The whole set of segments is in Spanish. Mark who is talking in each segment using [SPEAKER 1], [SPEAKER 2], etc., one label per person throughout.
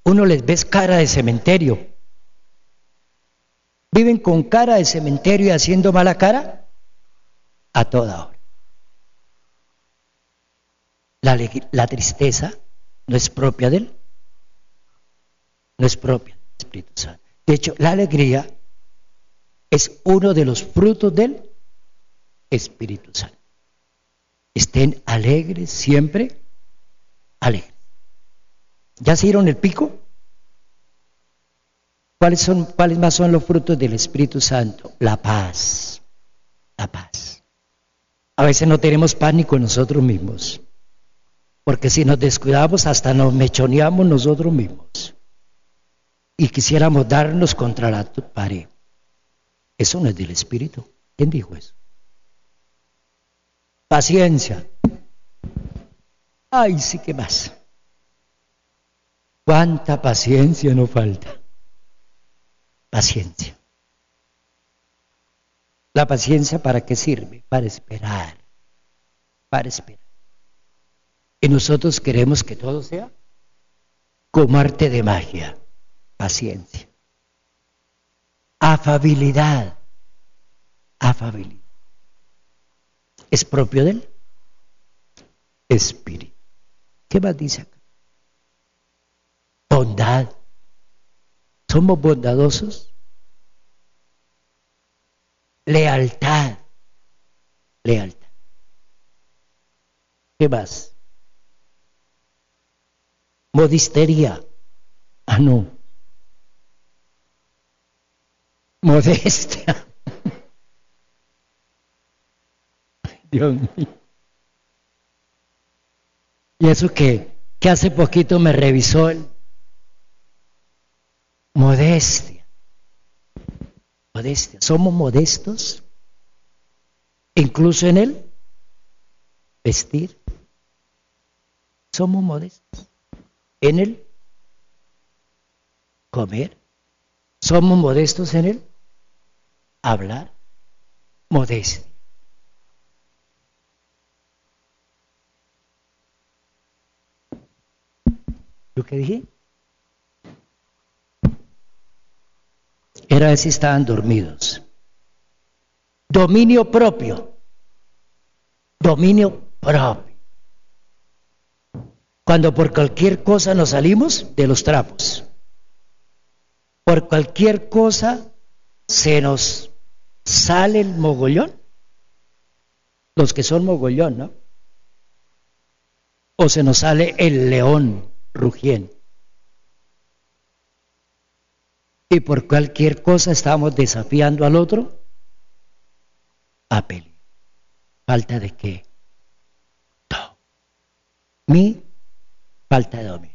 [SPEAKER 1] uno les ves cara de cementerio. Viven con cara de cementerio y haciendo mala cara a toda hora. La tristeza no es propia de él, no es propia del Espíritu Santo. De hecho, la alegría es uno de los frutos del Espíritu Santo. Estén alegres, siempre alegres. ¿Ya se dieron el pico? ¿Cuáles más son los frutos del Espíritu Santo? La paz. La paz. A veces no tenemos paz ni con nosotros mismos. Porque si nos descuidamos hasta nos mechoneamos nosotros mismos. Y quisiéramos darnos contra la pared. Eso no es del Espíritu. ¿Quién dijo eso? Paciencia. Ay, sí, ¿qué más? ¿Cuánta paciencia nos falta? Paciencia. ¿La paciencia para qué sirve? Para esperar. Para esperar. Y nosotros queremos que todo sea como arte de magia. Paciencia. Afabilidad. Afabilidad. ¿Es propio de él? Espíritu. ¿Qué más dice acá? Bondad. ¿Somos bondadosos? Lealtad. Lealtad. ¿Qué más? Modistería. Ah, no. Modestia. Dios mío. Y eso que hace poquito me revisó el modestia. Modestia. ¿Somos modestos? Incluso en el vestir. ¿Somos modestos? En el comer. ¿Somos modestos en el hablar? Modestia. ¿Lo que dije? Era ver si estaban dormidos. Dominio propio. Dominio propio. Cuando por cualquier cosa nos salimos de los trapos. Por cualquier cosa se nos sale el mogollón. Los que son mogollón, ¿no? O se nos sale el león rugiendo. Y por cualquier cosa estamos desafiando al otro a pelear. ¿Falta de qué? No. Mi falta de dominio.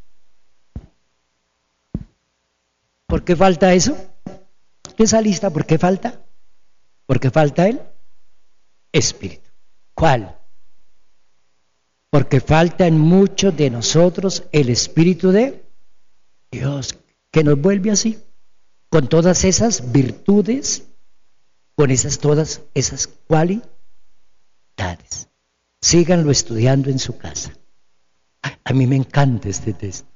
[SPEAKER 1] ¿Por qué falta eso? Esa lista, ¿por qué falta? Porque falta el Espíritu. ¿Cuál? Porque falta en muchos de nosotros el Espíritu de Dios, que nos vuelve así, con todas esas virtudes, con todas esas cualidades. Síganlo estudiando en su casa. A mí me encanta este texto.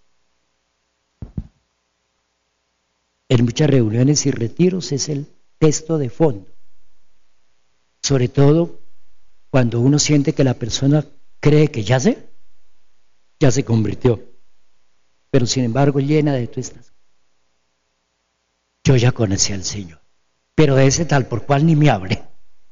[SPEAKER 1] En muchas reuniones y retiros es el texto de fondo. Sobre todo cuando uno siente que la persona cree que ya se convirtió, pero sin embargo llena de todas estas. Yo ya conocí al Señor, pero de ese tal por cual ni me hable.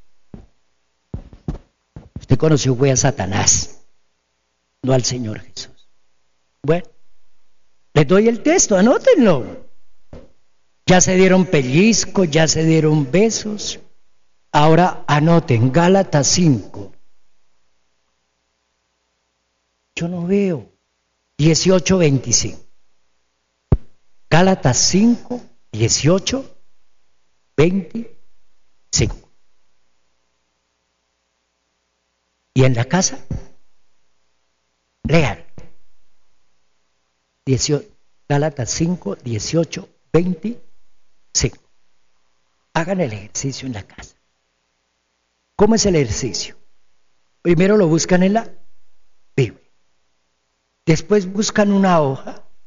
[SPEAKER 1] Usted conoció fue a Satanás, no al Señor Jesús. Bueno, les doy el texto, anótenlo. Ya se dieron pellizcos, ya se dieron besos. Ahora anoten Gálatas 5. Yo no veo. 18:25. Gálatas 5, 18, 25. Y en la casa, lean. Gálatas 5, 18, 25. Hagan el ejercicio en la casa. ¿Cómo es el ejercicio? Primero lo buscan en la Biblia. Después buscan una hoja